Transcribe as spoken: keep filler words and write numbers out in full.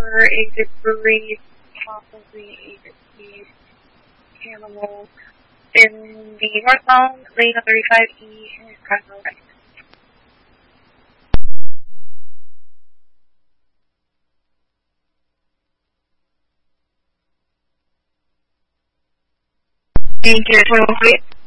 for exit brewery, possibly a deceased animal in the northbound lane of thirty-five E in Fresno, Texas. Thank you.